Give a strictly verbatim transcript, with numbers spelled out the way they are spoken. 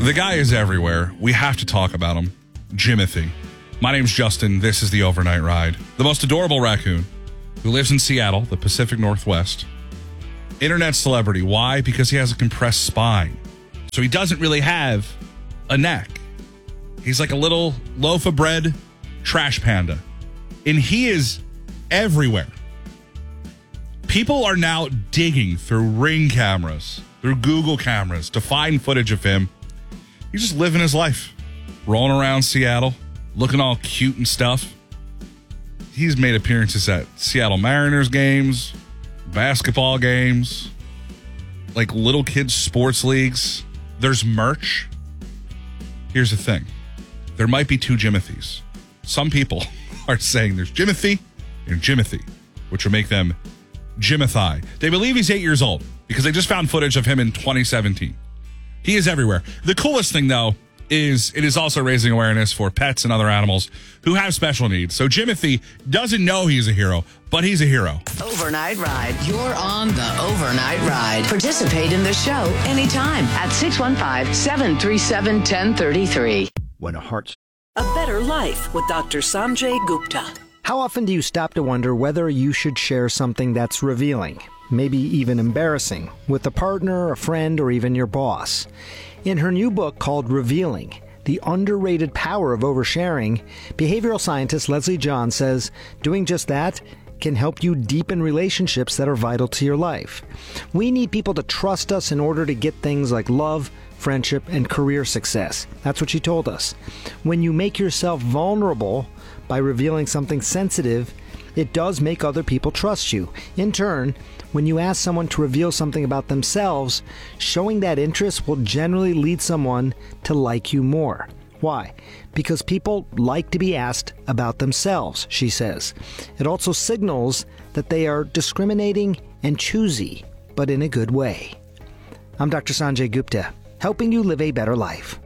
The guy is everywhere. We have to talk about him. Jimothy. My name's Justin. This is the Overnight Ride. The most adorable raccoon who lives in Seattle, the Pacific Northwest. Internet celebrity. Why? Because he has a compressed spine. So he doesn't really have a neck. He's like a little loaf of bread trash panda. And he is everywhere. People are now digging through Ring cameras, through Google cameras to find footage of him. He's just living his life, rolling around Seattle, looking all cute and stuff. He's made appearances at Seattle Mariners games, basketball games, like little kids' sports leagues. There's merch. Here's the thing. There might be two Jimothys. Some people are saying there's Jimothy and Jimothy, which will make them Jimothai. They believe he's eight years old because they just found footage of him in twenty seventeen. He is everywhere. The coolest thing, though, is it is also raising awareness for pets and other animals who have special needs. So Jimothy doesn't know he's a hero, but he's a hero. Overnight Ride. You're on the Overnight Ride. Participate in the show anytime at six one five, seven three seven, one zero three three. When a heart... A Better Life with Doctor Sanjay Gupta. How often do you stop to wonder whether you should share something that's revealing, maybe even embarrassing, with a partner, a friend, or even your boss? In her new book called Revealing, The Underrated Power of Oversharing, behavioral scientist Leslie John says doing just that can help you deepen relationships that are vital to your life. We need people to trust us in order to get things like love, friendship, and career success. That's what she told us. When you make yourself vulnerable by revealing something sensitive, it does make other people trust you. In turn, when you ask someone to reveal something about themselves, showing that interest will generally lead someone to like you more. Why? Because people like to be asked about themselves, she says. It also signals that they are discriminating and choosy, but in a good way. I'm Doctor Sanjay Gupta, helping you live a better life.